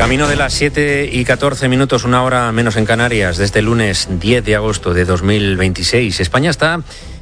Camino de las 7:14, una hora menos en Canarias, desde el lunes 10 de agosto de 2026. España está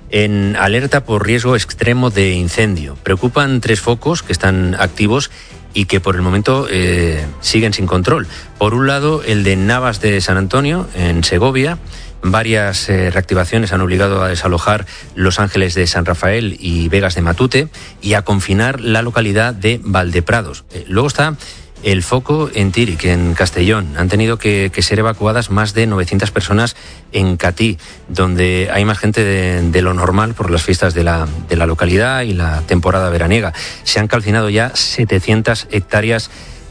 en alerta por riesgo extremo de incendio. Preocupan 3 focos que están activos y que por el momento siguen sin control. Por un lado, el de Navas de San Antonio, en Segovia. Varias reactivaciones han obligado a desalojar Los Ángeles de San Rafael y Vegas de Matute y a confinar la localidad de Valdeprados. Luego está el foco en Tíric, en Castellón. Han tenido que ser evacuadas más de 900 personas en Catí, donde hay más gente de lo normal por las fiestas de la localidad y la temporada veraniega. Se han calcinado ya 700 hectáreas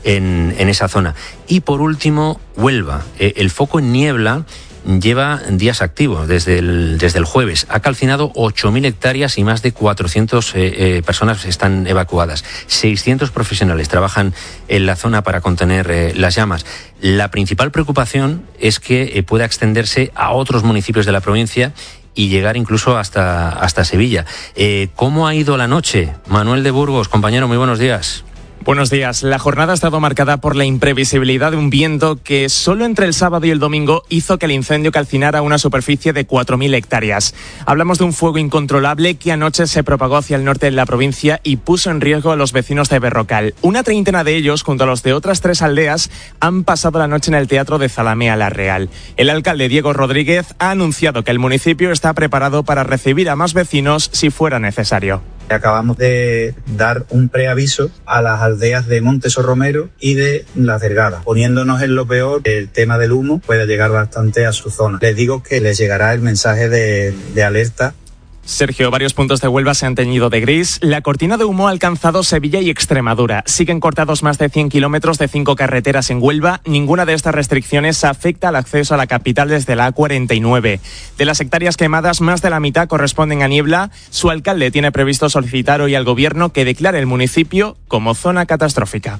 en esa zona. Y por último, Huelva. El foco en Niebla lleva días activos desde el jueves. Ha calcinado 8.000 hectáreas y más de 400 personas están evacuadas. 600 profesionales trabajan en la zona para contener las llamas. La principal preocupación es que pueda extenderse a otros municipios de la provincia y llegar incluso hasta Sevilla. ¿Cómo ha ido la noche? Manuel de Burgos, compañero, muy buenos días. Buenos días. La jornada ha estado marcada por la imprevisibilidad de un viento que solo entre el sábado y el domingo hizo que el incendio calcinara una superficie de 4.000 hectáreas. Hablamos de un fuego incontrolable que anoche se propagó hacia el norte de la provincia y puso en riesgo a los vecinos de Berrocal. Una treintena de ellos, junto a los de otras 3 aldeas, han pasado la noche en el Teatro de Zalamea la Real. El alcalde Diego Rodríguez ha anunciado que el municipio está preparado para recibir a más vecinos si fuera necesario. Acabamos de dar un preaviso a las aldeas de Montes o Romero y de Las Delgadas, poniéndonos en lo peor, el tema del humo puede llegar bastante a su zona. Les digo que les llegará el mensaje de alerta. Sergio, varios puntos de Huelva se han teñido de gris. La cortina de humo ha alcanzado Sevilla y Extremadura. Siguen cortados más de 100 kilómetros de 5 carreteras en Huelva. Ninguna de estas restricciones afecta al acceso a la capital desde la A49. De las hectáreas quemadas, más de la mitad corresponden a Niebla. Su alcalde tiene previsto solicitar hoy al gobierno que declare el municipio como zona catastrófica.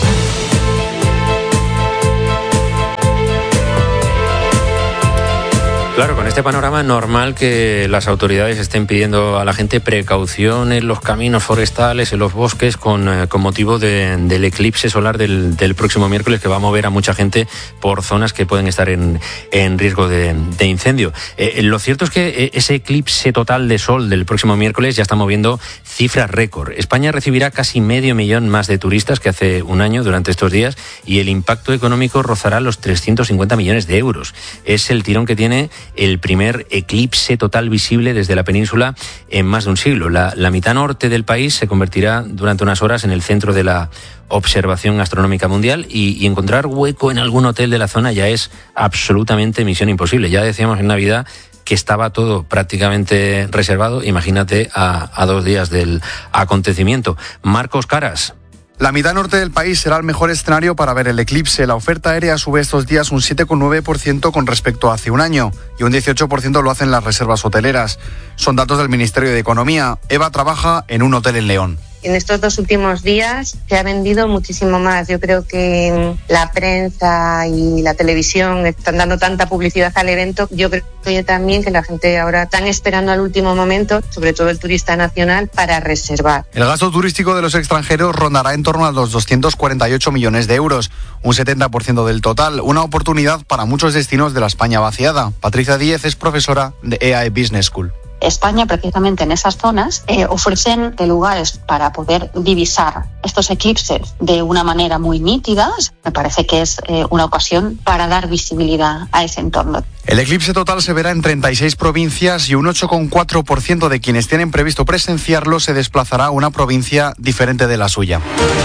Claro, con este panorama normal que las autoridades estén pidiendo a la gente precaución en los caminos forestales, en los bosques, con motivo del eclipse solar del próximo miércoles, que va a mover a mucha gente por zonas que pueden estar en riesgo de incendio. Lo cierto es que ese eclipse total de sol del próximo miércoles ya está moviendo cifras récord. España recibirá casi 500.000 más de turistas que hace un año durante estos días y el impacto económico rozará los 350 millones de euros. Es el tirón que tiene el primer eclipse total visible desde la península en más de un siglo. La mitad norte del país se convertirá durante unas horas en el centro de la observación astronómica mundial y encontrar hueco en algún hotel de la zona ya es absolutamente misión imposible. Ya decíamos en Navidad que estaba todo prácticamente reservado. Imagínate a 2 días del acontecimiento. Marcos Caras. La mitad norte del país será el mejor escenario para ver el eclipse. La oferta aérea sube estos días un 7,9% con respecto a hace un año y un 18% lo hacen las reservas hoteleras. Son datos del Ministerio de Economía. Eva trabaja en un hotel en León. En estos 2 últimos días se ha vendido muchísimo más. Yo creo que la prensa y la televisión están dando tanta publicidad al evento. Yo creo también que la gente ahora están esperando al último momento, sobre todo el turista nacional, para reservar. El gasto turístico de los extranjeros rondará en torno a los 248 millones de euros, un 70% del total, una oportunidad para muchos destinos de la España vaciada. Patricia Díez es profesora de EAE Business School. España, precisamente en esas zonas, ofrecen lugares para poder divisar estos eclipses de una manera muy nítida. Me parece que es una ocasión para dar visibilidad a ese entorno. El eclipse total se verá en 36 provincias y un 8,4% de quienes tienen previsto presenciarlo se desplazará a una provincia diferente de la suya.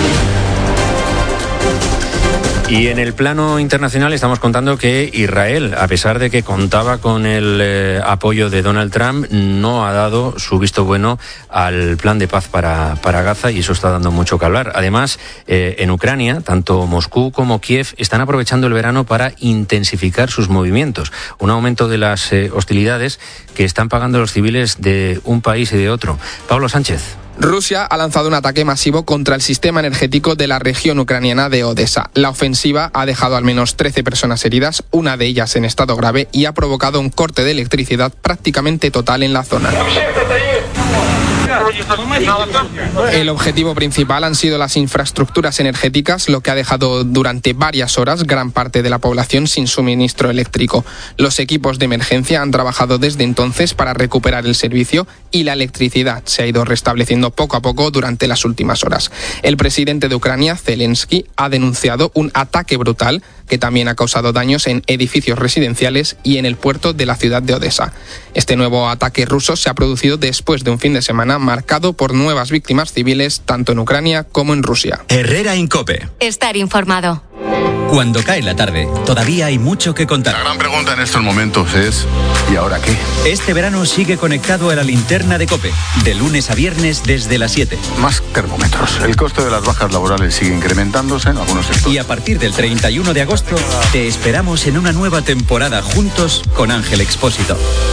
Y en el plano internacional estamos contando que Israel, a pesar de que contaba con el apoyo de Donald Trump, no ha dado su visto bueno al plan de paz para Gaza y eso está dando mucho que hablar. Además, en Ucrania, tanto Moscú como Kiev están aprovechando el verano para intensificar sus movimientos. Un aumento de las hostilidades que están pagando los civiles de un país y de otro. Pablo Sánchez. Rusia ha lanzado un ataque masivo contra el sistema energético de la región ucraniana de Odesa. La ofensiva ha dejado al menos 13 personas heridas, una de ellas en estado grave, y ha provocado un corte de electricidad prácticamente total en la zona. El objetivo principal han sido las infraestructuras energéticas, lo que ha dejado durante varias horas gran parte de la población sin suministro eléctrico. Los equipos de emergencia han trabajado desde entonces para recuperar el servicio y la electricidad se ha ido restableciendo poco a poco durante las últimas horas. El presidente de Ucrania, Zelensky, ha denunciado un ataque brutal que también ha causado daños en edificios residenciales y en el puerto de la ciudad de Odessa. Este nuevo ataque ruso se ha producido después de un fin de semana marcado por nuevas víctimas civiles tanto en Ucrania como en Rusia. Herrera en COPE. Estar informado. Cuando cae la tarde, todavía hay mucho que contar. La gran pregunta en estos momentos es ¿y ahora qué? Este verano sigue conectado a la linterna de COPE, de lunes a viernes desde las 7. Más termómetros. El coste de las bajas laborales sigue incrementándose en algunos sectores. Y a partir del 31 de agosto, te esperamos en una nueva temporada juntos con Ángel Expósito.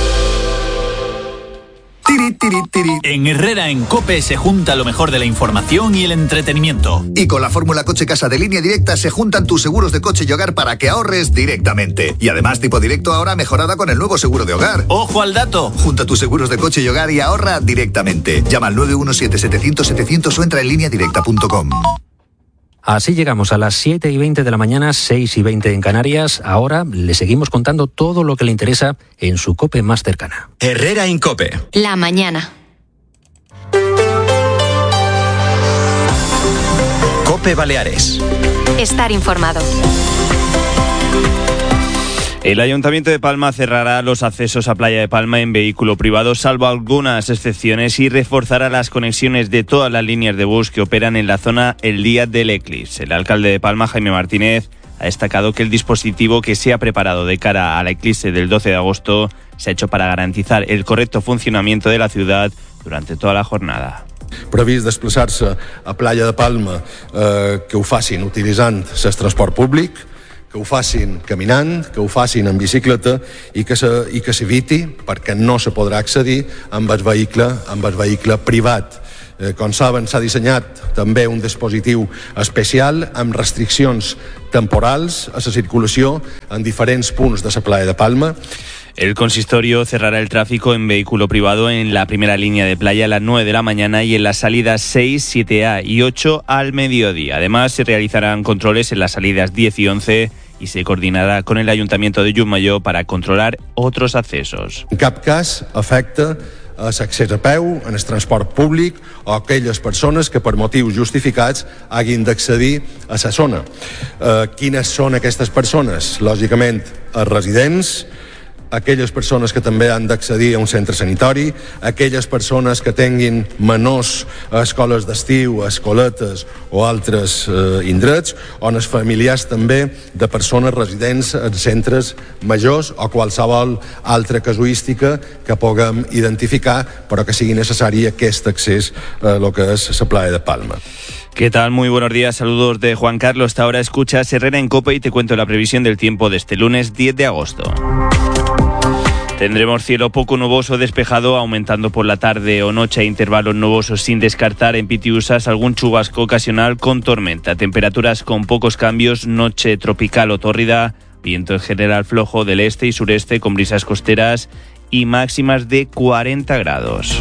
En Herrera en COPE se junta lo mejor de la información y el entretenimiento. Y con la fórmula Coche Casa de Línea Directa se juntan tus seguros de coche y hogar para que ahorres directamente. Y además tipo directo ahora mejorada con el nuevo seguro de hogar. ¡Ojo al dato! Junta tus seguros de coche y hogar y ahorra directamente. Llama al 917-700-700 o entra en lineadirecta.com. Así llegamos a las 7:20 de la mañana, 6:20 en Canarias. Ahora le seguimos contando todo lo que le interesa en su COPE más cercana. Herrera en COPE. La mañana. COPE Baleares. Estar informado. El Ayuntamiento de Palma cerrará los accesos a Playa de Palma en vehículo privado, salvo algunas excepciones, y reforzará las conexiones de todas las líneas de bus que operan en la zona el día del eclipse. El alcalde de Palma, Jaime Martínez, ha destacado que el dispositivo que se ha preparado de cara al eclipse del 12 de agosto se ha hecho para garantizar el correcto funcionamiento de la ciudad durante toda la jornada. Previst desplaçar-se a Playa de Palma, que ho facin utilitzant el transport públic, que ho facin caminant, que ho facin en bicicleta i que s'eviti, perquè no se podrà accedir amb el vehicle privat. Com saben, s'ha dissenyat també un dispositiu especial amb restriccions temporals a la circulació en diferents punts de la playa de Palma. El consistorio cerrará el tráfico en vehículo privado en la primera línea de playa a las 9 de la mañana y en las salidas 6, 7A y 8 al mediodía. Además, se realizarán controles en las salidas 10 y 11 y se coordinarà con el Ayuntamiento de Llucmajor para controlar otros accesos. En cap cas afecta l'accés a peu en el transport públic o aquelles persones que per motius justificats hagin d'accedir a la zona. Quines són aquestes persones? Lògicament, els residents, aquelles persones que també han d'accedir a un centre sanitari, aquelles persones que tinguin menors a escoles d'estiu, a escoletes o altres indrets, o els familiars també de persones residents en centres majors o qualsevol altra casuística que puguem identificar, però que sigui necessari aquest accés a lo que és la playa de Palma. ¿Qué tal? Muy buenos días, saludos de Juan Carlos. Hasta ahora escuchas Herrera en COPE y te cuento la previsión del tiempo de este lunes 10 de agosto. Tendremos cielo poco nuboso despejado, aumentando por la tarde o noche a intervalos nubosos, sin descartar en Pitiusas algún chubasco ocasional con tormenta. Temperaturas con pocos cambios, noche tropical o tórrida, viento en general flojo del este y sureste con brisas costeras y máximas de 40 grados.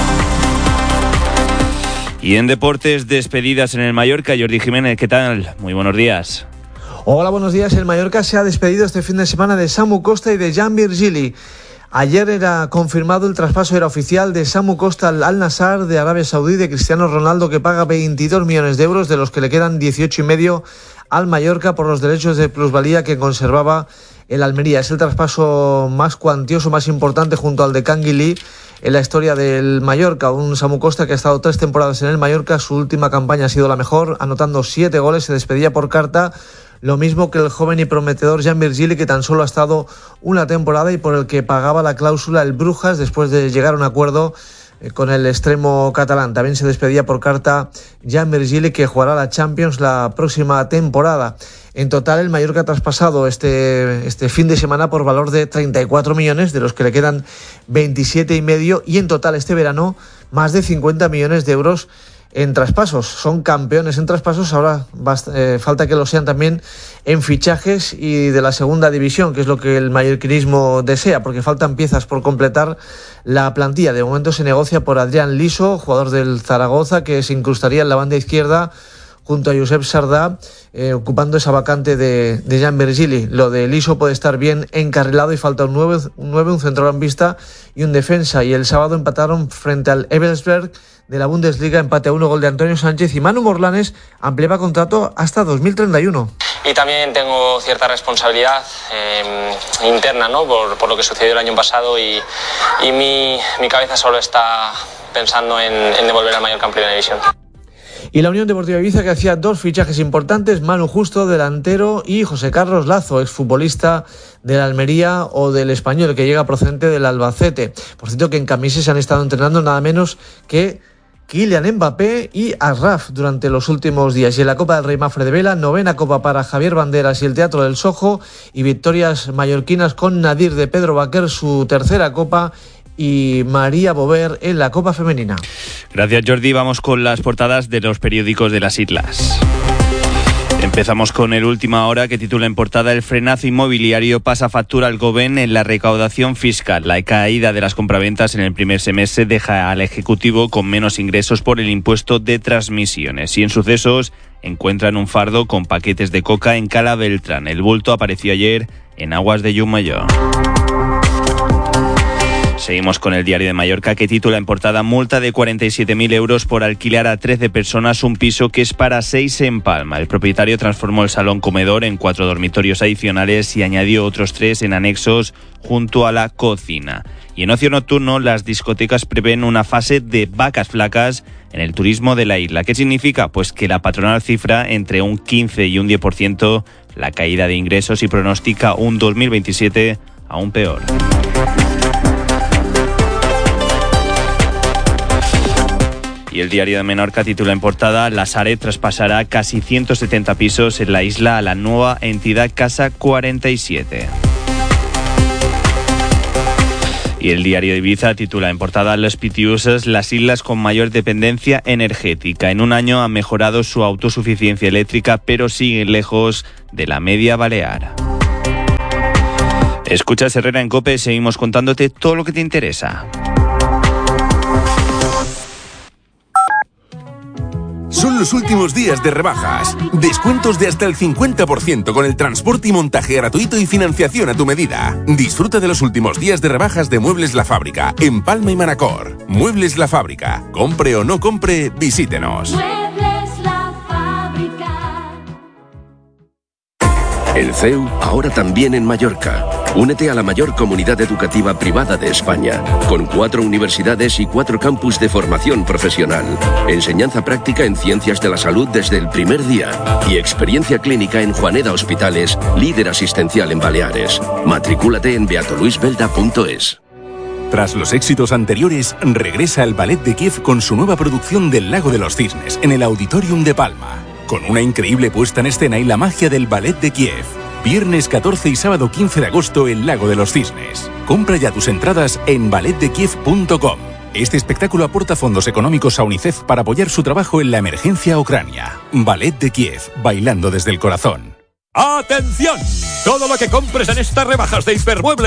Y en deportes, despedidas en el Mallorca. Jordi Jiménez, ¿qué tal? Muy buenos días. Hola, buenos días. El Mallorca se ha despedido este fin de semana de Samu Costa y de Jan Virgili. Ayer era confirmado el traspaso, era oficial, de Samu Costa al Al-Nassr de Arabia Saudí, de Cristiano Ronaldo, que paga 22 millones de euros, de los que le quedan 18,5 al Mallorca por los derechos de plusvalía que conservaba el Almería. Es el traspaso más cuantioso, más importante junto al de Canguilí en la historia del Mallorca. Un Samu Costa que ha estado 3 temporadas en el Mallorca, su última campaña ha sido la mejor, anotando 7 goles, se despedía por carta. Lo mismo que el joven y prometedor Jan Virgili, que tan solo ha estado una temporada y por el que pagaba la cláusula el Brujas después de llegar a un acuerdo con el extremo catalán. También se despedía por carta Jan Virgili, que jugará la Champions la próxima temporada. En total, el Mallorca ha traspasado este fin de semana por valor de 34 millones, de los que le quedan 27,5, y en total este verano más de 50 millones de euros en traspasos. Son campeones en traspasos, ahora falta que lo sean también en fichajes y de la segunda división, que es lo que el mallorquinismo desea, porque faltan piezas por completar la plantilla. De momento se negocia por Adrián Liso, jugador del Zaragoza, que se incrustaría en la banda izquierda junto a Josep Sardá, ocupando esa vacante de Jan Virgili. Lo de Liso puede estar bien encarrilado y falta un 9, un centrocampista y un defensa. Y el sábado empataron frente al Ebelsberg de la Bundesliga, empate a 1, gol de Antonio Sánchez, y Manu Morlanes ampliaba contrato hasta 2031. Y también tengo cierta responsabilidad interna, ¿no? por lo que sucedió el año pasado y mi cabeza solo está pensando en devolver al Mallorca en Primera División. Y la Unión Deportiva Ibiza, que hacía 2 fichajes importantes: Manu Justo, delantero, y José Carlos Lazo, exfutbolista del Almería o del Español, que llega procedente del Albacete. Por cierto, que en Camises se han estado entrenando nada menos que Kylian Mbappé y Ashraf durante los últimos días. Y en la Copa del Rey Mafre de Vela, 9ª copa para Javier Banderas y el Teatro del Sojo, y victorias mallorquinas con Nadir de Pedro Baquer, su 3ª copa, y María Bover en la Copa Femenina. Gracias, Jordi. Vamos con las portadas de los periódicos de las islas. Empezamos con el Última Hora, que titula en portada: el frenazo inmobiliario pasa factura al Govern en la recaudación fiscal. La caída de las compraventas en el primer semestre deja al Ejecutivo con menos ingresos por el impuesto de transmisiones. Y en Sucesos encuentran un fardo con paquetes de coca en Cala Beltrán. El bulto apareció ayer en aguas de Llucmajor. Seguimos con el Diario de Mallorca, que titula en portada: multa de 47.000 euros por alquilar a 13 personas un piso que es para 6 en Palma. El propietario transformó el salón comedor en 4 dormitorios adicionales y añadió otros 3 en anexos junto a la cocina. Y en ocio nocturno, las discotecas prevén una fase de vacas flacas en el turismo de la isla. ¿Qué significa? Pues que la patronal cifra entre un 15 y un 10% la caída de ingresos y pronostica un 2027 aún peor. Y el Diario de Menorca titula en portada: la Sareb traspasará casi 170 pisos en la isla a la nueva entidad Casa 47. Y el Diario de Ibiza titula en portada: los pitiusas, las islas con mayor dependencia energética. En un año han mejorado su autosuficiencia eléctrica, pero siguen lejos de la media balear. Escuchas Herrera en COPE, seguimos contándote todo lo que te interesa. Son los últimos días de rebajas. Descuentos de hasta el 50% con el transporte y montaje gratuito y financiación a tu medida. Disfruta de los últimos días de rebajas de Muebles La Fábrica en Palma y Manacor. Muebles La Fábrica. Compre o no compre, visítenos. Muebles La Fábrica. El CEU ahora también en Mallorca. Únete a la mayor comunidad educativa privada de España, con 4 universidades y 4 campus de formación profesional, enseñanza práctica en ciencias de la salud desde el primer día y experiencia clínica en Juaneda Hospitales, líder asistencial en Baleares. Matricúlate en beatoluisbelda.es. Tras los éxitos anteriores, regresa el Ballet de Kiev con su nueva producción del Lago de los Cisnes en el Auditorium de Palma, con una increíble puesta en escena y la magia del Ballet de Kiev. Viernes 14 y sábado 15 de agosto en Lago de los Cisnes. Compra ya tus entradas en balletdekiev.com. Este espectáculo aporta fondos económicos a UNICEF para apoyar su trabajo en la emergencia Ucrania. Ballet de Kiev, bailando desde el corazón. ¡Atención! Todo lo que compres en estas rebajas de Hipermueble